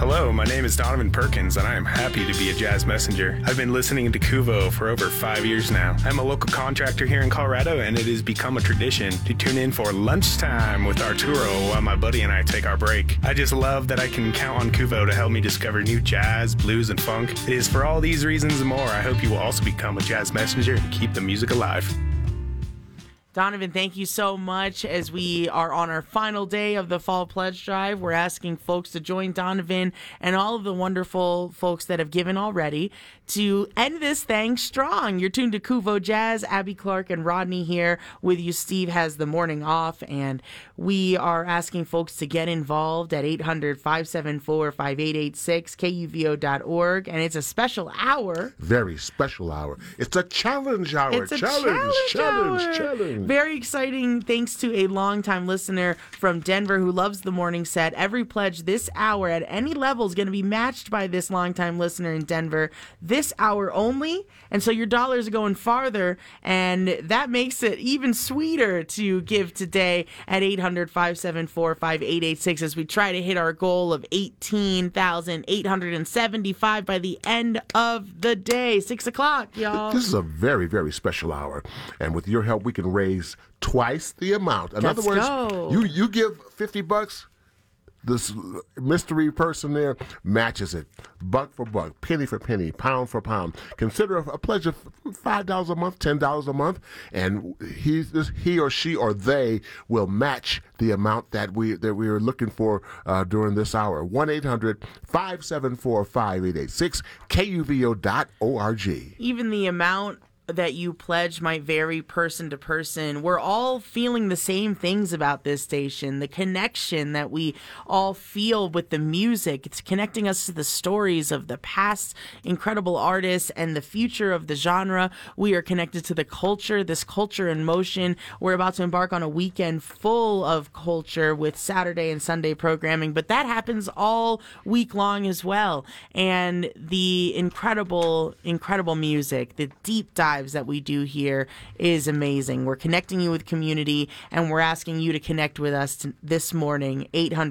Hello, my name is Donovan Perkins, and I am happy to be a jazz messenger. I've been listening to Kuvo for over 5 years now. I'm a local contractor here in Colorado, and it has become a tradition to tune in for lunchtime with Arturo while my buddy and I take our break. I just love that I can count on Kuvo to help me discover new jazz, blues, and funk. It is for all these reasons and more, I hope you will also become a jazz messenger and keep the music alive. Donovan, thank you so much. As we are on our final day of the Fall Pledge Drive, we're asking folks to join Donovan and all of the wonderful folks that have given already to end this thing strong. You're tuned to Kuvo Jazz. Abby Clark and Rodney here with you. Steve has the morning off, and we are asking folks to get involved at 800-574-5886, KUVO.org, and it's a special hour. Very special hour. It's a challenge hour. It's a challenge. Very exciting, thanks to a longtime listener from Denver who loves the morning set. Every pledge this hour at any level is going to be matched by this longtime listener in Denver this hour only. And so your dollars are going farther, and that makes it even sweeter to give today at 800-574-5886 as we try to hit our goal of $18,875 by the end of the day. 6 o'clock, y'all. This is a very, very special hour. And with your help, we can raise twice the amount. In other words, you give $50, this mystery person there matches it, buck for buck, penny for penny, pound for pound. Consider a pledge of $5 a month, $10 a month, and he or she or they will match the amount that we are looking for during this hour. 1-800-574-5886, KUVO.org. Even the amount that you pledge might vary person to person. We're all feeling the same things about this station. The connection that we all feel with the music. It's connecting us to the stories of the past incredible artists and the future of the genre. We are connected to the culture, this culture in motion. We're about to embark on a weekend full of culture with Saturday and Sunday programming, but that happens all week long as well. And the incredible, incredible music, the deep dive that we do here is amazing. We're connecting you with community, and we're asking you to connect with us this morning,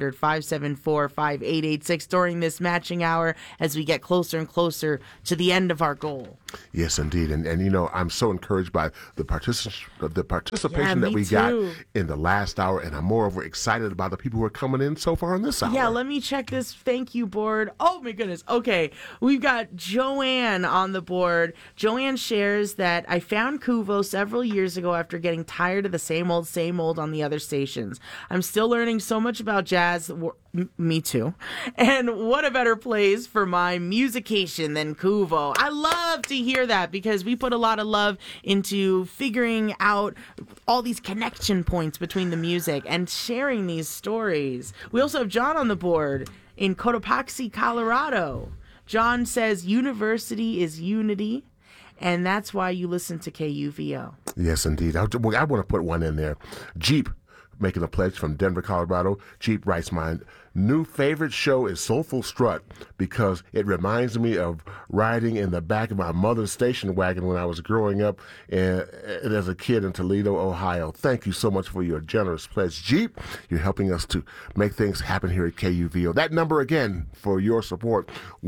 800-574-5886, during this matching hour as we get closer and closer to the end of our goal. Yes, indeed. And you know, I'm so encouraged by the participation that we got in the last hour, and I'm moreover excited about the people who are coming in so far in this hour. Yeah, let me check this thank you board. Oh, my goodness. Okay, we've got Joanne on the board. Joanne shares that I found Kuvo several years ago after getting tired of the same old on the other stations. I'm still learning so much about jazz. Me too. And what a better place for my musication than Kuvo. I love to hear that because we put a lot of love into figuring out all these connection points between the music and sharing these stories. We also have John on the board in Cotopaxi, Colorado. John says university is unity, and that's why you listen to KUVO. Yes, indeed. I want to put one in there. Jeep, making a pledge from Denver, Colorado. Jeep writes, my new favorite show is Soulful Strut because it reminds me of riding in the back of my mother's station wagon when I was growing up and as a kid in Toledo, Ohio. Thank you so much for your generous pledge, Jeep. You're helping us to make things happen here at KUVO. That number again for your support,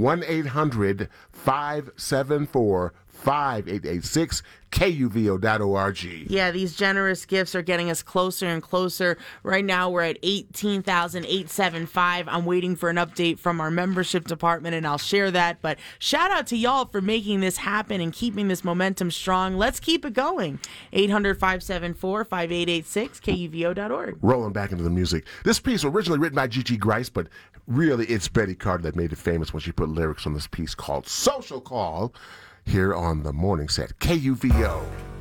1-800-574-5886, KUVO.org. Yeah, these generous gifts are getting us closer and closer. Right now, we're at $18,875. I'm waiting for an update from our membership department, and I'll share that. But shout out to y'all for making this happen and keeping this momentum strong. Let's keep it going. 800-574-5886, KUVO.org. Rolling back into the music. This piece originally written by Gigi Grice, but really it's Betty Carter that made it famous when she put lyrics on this piece called Social Call, here on the morning set, KUVO.